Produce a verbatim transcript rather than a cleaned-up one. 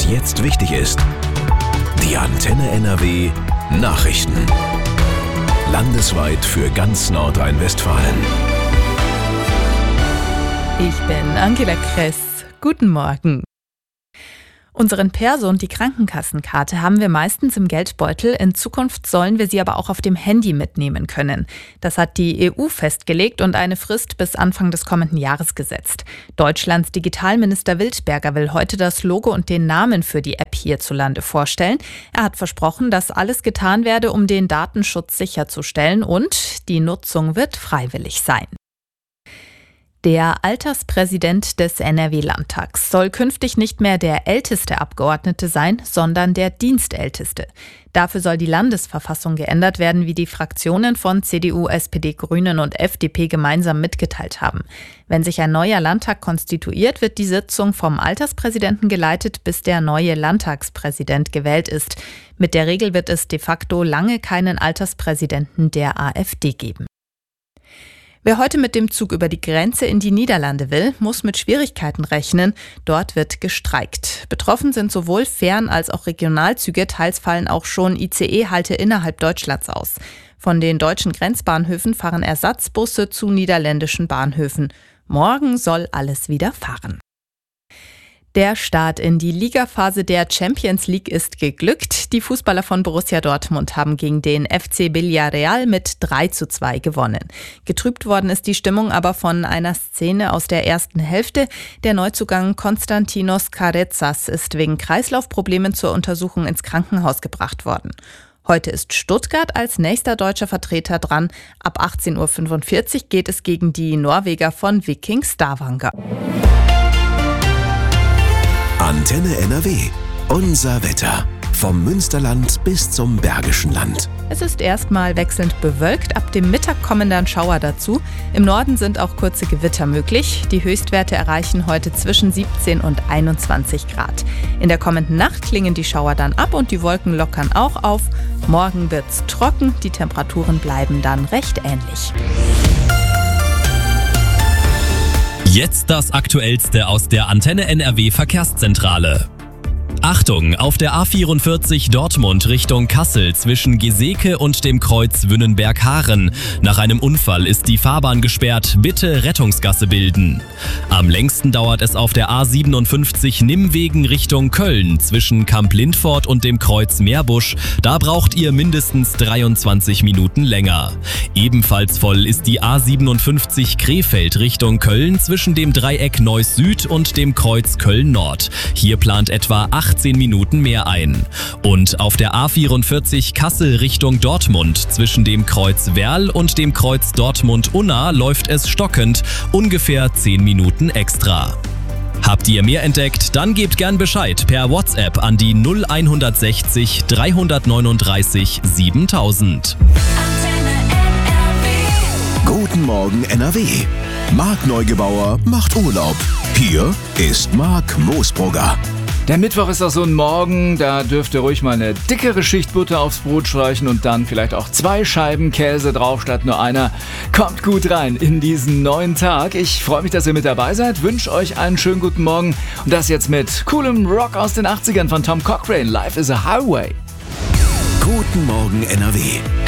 jetzt wichtig ist. Die Antenne N R W Nachrichten. Landesweit für ganz Nordrhein-Westfalen. Ich bin Angela Kress. Guten Morgen. Unseren Perso und die Krankenkassenkarte haben wir meistens im Geldbeutel. In Zukunft sollen wir sie aber auch auf dem Handy mitnehmen können. Das hat die E U festgelegt und eine Frist bis Anfang des kommenden Jahres gesetzt. Deutschlands Digitalminister Wildberger will heute das Logo und den Namen für die App hierzulande vorstellen. Er hat versprochen, dass alles getan werde, um den Datenschutz sicherzustellen, und die Nutzung wird freiwillig sein. Der Alterspräsident des N R W-Landtags soll künftig nicht mehr der älteste Abgeordnete sein, sondern der Dienstälteste. Dafür soll die Landesverfassung geändert werden, wie die Fraktionen von C D U, S P D, Grünen und F D P gemeinsam mitgeteilt haben. Wenn sich ein neuer Landtag konstituiert, wird die Sitzung vom Alterspräsidenten geleitet, bis der neue Landtagspräsident gewählt ist. Mit der Regel wird es de facto lange keinen Alterspräsidenten der AfD geben. Wer heute mit dem Zug über die Grenze in die Niederlande will, muss mit Schwierigkeiten rechnen. Dort wird gestreikt. Betroffen sind sowohl Fern- als auch Regionalzüge. Teils fallen auch schon I C E-Halte innerhalb Deutschlands aus. Von den deutschen Grenzbahnhöfen fahren Ersatzbusse zu niederländischen Bahnhöfen. Morgen soll alles wieder fahren. Der Start in die Ligaphase der Champions League ist geglückt. Die Fußballer von Borussia Dortmund haben gegen den F C Villarreal mit drei zu zwei gewonnen. Getrübt worden ist die Stimmung aber von einer Szene aus der ersten Hälfte. Der Neuzugang Konstantinos Carezas ist wegen Kreislaufproblemen zur Untersuchung ins Krankenhaus gebracht worden. Heute ist Stuttgart als nächster deutscher Vertreter dran. Ab achtzehn Uhr fünfundvierzig geht es gegen die Norweger von Viking Stavanger. Antenne N R W. Unser Wetter. Vom Münsterland bis zum Bergischen Land. Es ist erstmal wechselnd bewölkt, ab dem Mittag kommen dann Schauer dazu. Im Norden sind auch kurze Gewitter möglich. Die Höchstwerte erreichen heute zwischen siebzehn und einundzwanzig Grad. In der kommenden Nacht klingen die Schauer dann ab und die Wolken lockern auch auf. Morgen wird's trocken, die Temperaturen bleiben dann recht ähnlich. Jetzt das Aktuellste aus der Antenne N R W Verkehrszentrale. Achtung, auf der A vierundvierzig Dortmund Richtung Kassel zwischen Geseke und dem Kreuz Wünnenberg-Haaren. Nach einem Unfall ist die Fahrbahn gesperrt, bitte Rettungsgasse bilden. Am längsten dauert es auf der A siebenundfünfzig Nimmwegen Richtung Köln zwischen Kamp-Lindfort und dem Kreuz Meerbusch. Da braucht ihr mindestens dreiundzwanzig Minuten länger. Ebenfalls voll ist die A siebenundfünfzig Krefeld Richtung Köln zwischen dem Dreieck Neuss Süd und dem Kreuz Köln Nord. Hier plant etwa achtzehn Minuten mehr ein. Und auf der A vierundvierzig Kassel Richtung Dortmund zwischen dem Kreuz Werl und dem Kreuz Dortmund-Unna läuft es stockend, ungefähr zehn Minuten extra. Habt ihr mehr entdeckt? Dann gebt gern Bescheid per WhatsApp an die null sechzig dreihundertneununddreißig siebentausend. Guten Morgen N R W. Marc Neugebauer macht Urlaub. Hier ist Marc Moosbrugger. Der Mittwoch ist auch so ein Morgen, da dürft ihr ruhig mal eine dickere Schicht Butter aufs Brot streichen und dann vielleicht auch zwei Scheiben Käse drauf statt nur einer. Kommt gut rein in diesen neuen Tag. Ich freue mich, dass ihr mit dabei seid, wünsche euch einen schönen guten Morgen und das jetzt mit coolem Rock aus den achtzigern von Tom Cochrane. Life is a Highway. Guten Morgen N R W.